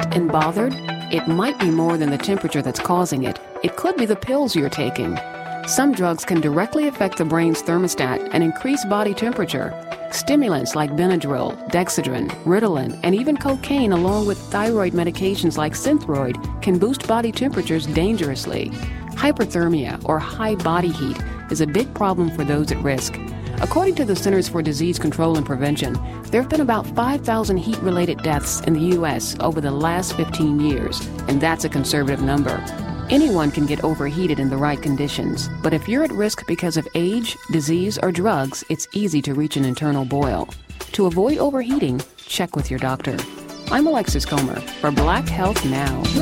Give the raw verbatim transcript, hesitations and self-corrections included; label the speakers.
Speaker 1: and bothered? It might be more than the temperature that's causing it. It could be the pills you're taking. Some drugs can directly affect the brain's thermostat and increase body temperature. Stimulants like Benadryl, Dexedrine, Ritalin, and even cocaine, along with thyroid medications like Synthroid, can boost body temperatures dangerously. Hyperthermia, or high body heat, is a big problem for those at risk. According to the Centers for Disease Control and Prevention, there have been about five thousand heat-related deaths in the U S over the last fifteen years, and that's a conservative number. Anyone can get overheated in the right conditions, but if you're at risk because of age, disease, or drugs, it's easy to reach an internal boil. To avoid overheating, check with your doctor. I'm Alexis Comer for Black Health Now.